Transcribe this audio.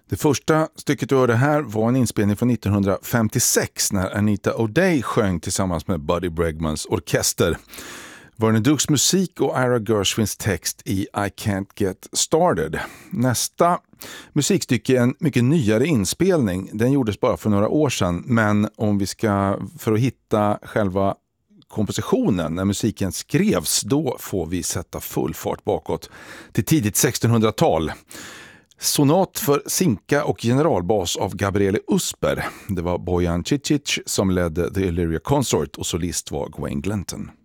Det första stycket du hörde här var en inspelning från 1956 när Anita O'Day sjöng tillsammans med Buddy Bregmans orkester. Vernon Dukes musik och Ira Gershwins text i I Can't Get Started. Nästa musikstycke är en mycket nyare inspelning. Den gjordes bara för några år sedan, men om vi ska för att hitta själva kompositionen när musiken skrevs, då får vi sätta full fart bakåt till tidigt 1600-tal. Sonat för sinka och generalbas av Gabriele Usper. Det var Bojan Cicic som ledde The Illyria Consort och solist var Gwen Glenton.